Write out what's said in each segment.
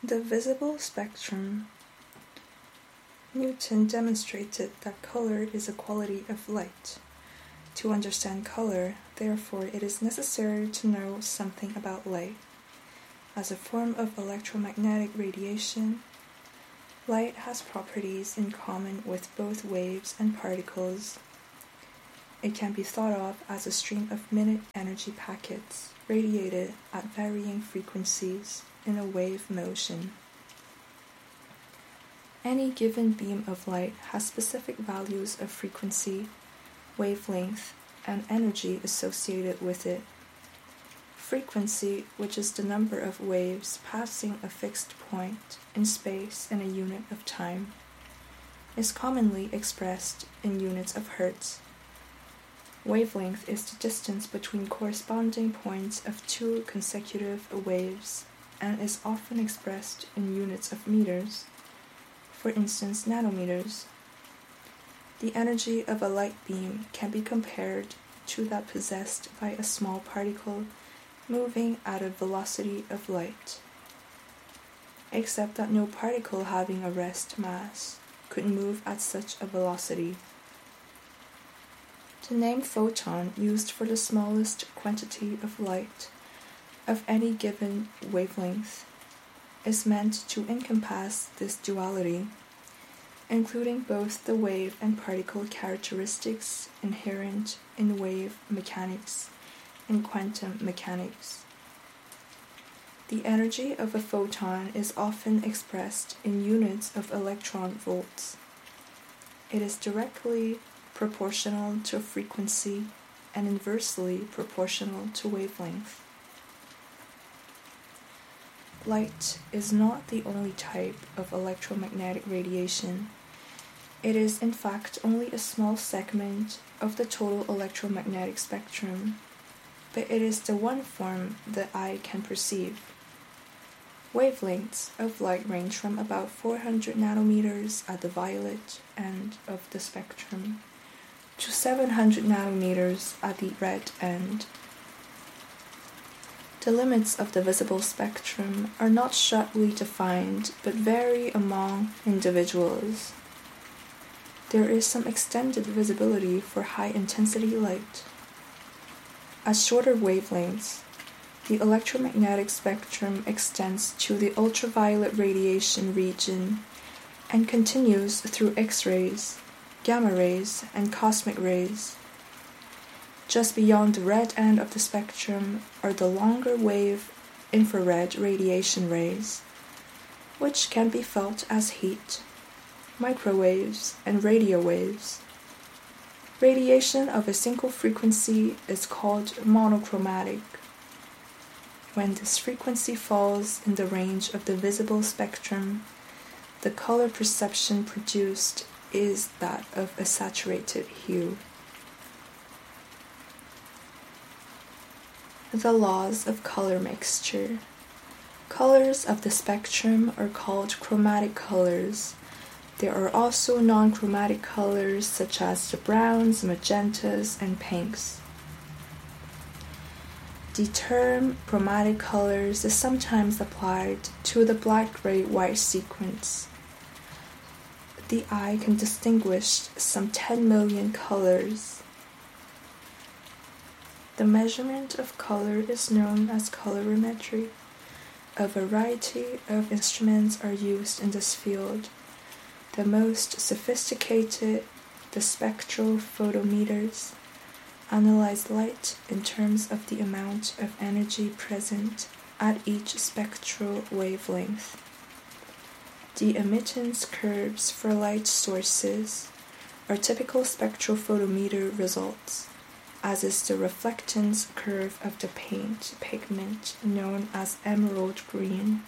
The visible spectrum. Newton demonstrated that color is a quality of light. To understand color, therefore, it is necessary to know something about light. As a form of electromagnetic radiation, light has properties in common with both waves and particles. It can be thought of as a stream of minute energy packets radiated at varying frequencies in a wave motion. Any given beam of light has specific values of frequency, wavelength, and energy associated with it. Frequency, which is the number of waves passing a fixed point in space in a unit of time, is commonly expressed in units of hertz. Wavelength is the distance between corresponding points of two consecutive waves and is often expressed in units of meters, for instance nanometers. The energy of a light beam can be compared to that possessed by a small particle moving at a velocity of light, except that no particle having a rest mass could move at such a velocity. The name photon, used for the smallest quantity of light of any given wavelength, is meant to encompass this duality, including both the wave and particle characteristics inherent in wave mechanics and quantum mechanics. The energy of a photon is often expressed in units of electron volts. It is directly proportional to frequency and inversely proportional to wavelength. Light is not the only type of electromagnetic radiation. It is in fact only a small segment of the total electromagnetic spectrum, but it is the one form the eye can perceive. Wavelengths of light range from about 400 nanometers at the violet end of the spectrum to 700 nanometers at the red end. The limits of the visible spectrum are not sharply defined, but vary among individuals. There is some extended visibility for high-intensity light. At shorter wavelengths, the electromagnetic spectrum extends to the ultraviolet radiation region and continues through X-rays, gamma rays, and cosmic rays. Just beyond the red end of the spectrum are the longer wave infrared radiation rays, which can be felt as heat, microwaves, and radio waves. Radiation of a single frequency is called monochromatic. When this frequency falls in the range of the visible spectrum, the color perception produced is that of a saturated hue. The laws of color mixture. Colors of the spectrum are called chromatic colors. There are also non-chromatic colors such as the browns, magentas, and pinks. The term chromatic colors is sometimes applied to the black-gray-white sequence. The eye can distinguish some 10 million colors. The measurement of color is known as colorimetry. A variety of instruments are used in this field. The most sophisticated, the spectrophotometers, analyze light in terms of the amount of energy present at each spectral wavelength. The emittance curves for light sources are typical spectrophotometer results, as is the reflectance curve of the paint pigment known as emerald green.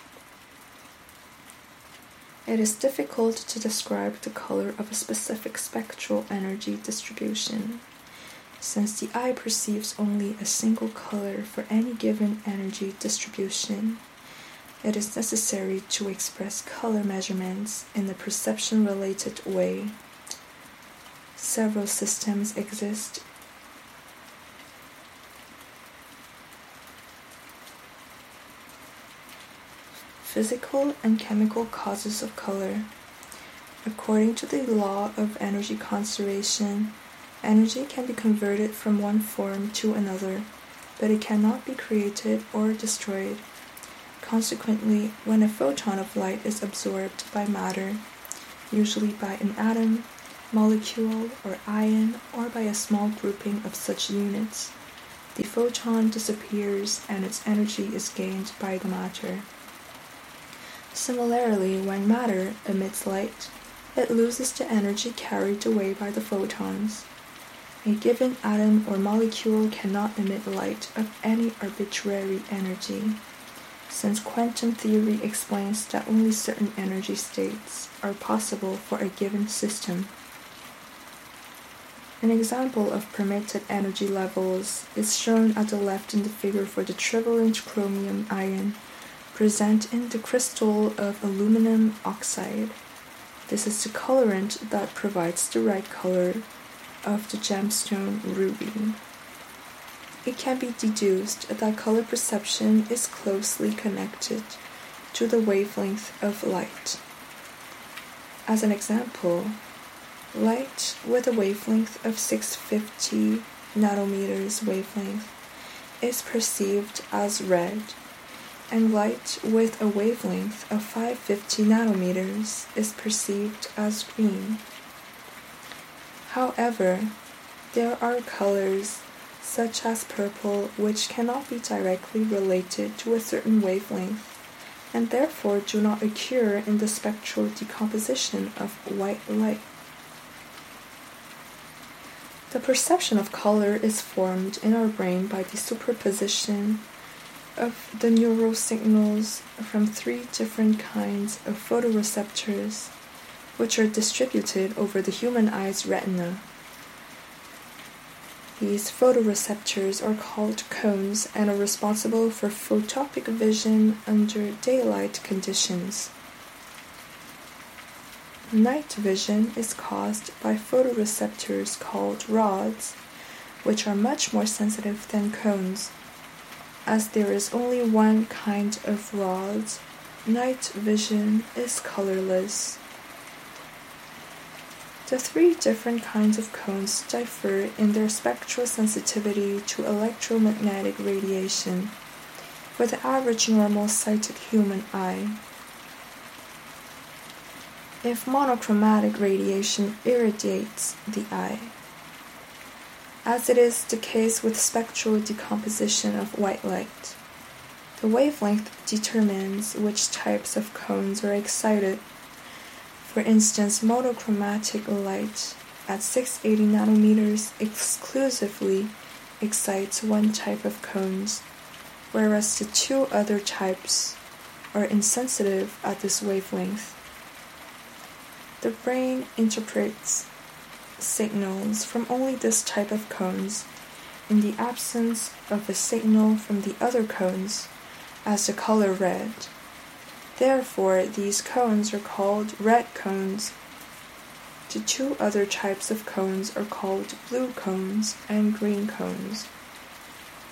It is difficult to describe the color of a specific spectral energy distribution, since the eye perceives only a single color for any given energy distribution. It is necessary to express color measurements in a perception-related way. Several systems exist. physical and chemical causes of color. According to the law of energy conservation, energy can be converted from one form to another, but it cannot be created or destroyed. Consequently, when a photon of light is absorbed by matter, usually by an atom, molecule, or ion, or by a small grouping of such units, the photon disappears and its energy is gained by the matter. Similarly, when matter emits light, it loses the energy carried away by the photons. A given atom or molecule cannot emit light of any arbitrary energy, since quantum theory explains that only certain energy states are possible for a given system. An example of permitted energy levels is shown at the left in the figure for the trivalent chromium ion present in the crystal of aluminum oxide. This is the colorant that provides the right color of the gemstone ruby. It can be deduced that color perception is closely connected to the wavelength of light. As an example, light with a wavelength of 650 nanometers wavelength is perceived as red, and light with a wavelength of 550 nanometers is perceived as green. However, there are colors such as purple which cannot be directly related to a certain wavelength and therefore do not occur in the spectral decomposition of white light. The perception of color is formed in our brain by the superposition of the neural signals from 3 different kinds of photoreceptors, which are distributed over the human eye's retina. These photoreceptors are called cones and are responsible for photopic vision under daylight conditions. Night vision is caused by photoreceptors called rods, which are much more sensitive than cones. As there is only one kind of rods, night vision is colorless. The 3 different kinds of cones differ in their spectral sensitivity to electromagnetic radiation for the average normal-sighted human eye. If monochromatic radiation irradiates the eye, as it is the case with spectral decomposition of white light, the wavelength determines which types of cones are excited. For instance, monochromatic light at 680 nanometers exclusively excites one type of cones, whereas the 2 other types are insensitive at this wavelength. The brain interprets signals from only this type of cones in the absence of a signal from the other cones as the color red. Therefore, these cones are called red cones. The 2 other types of cones are called blue cones and green cones.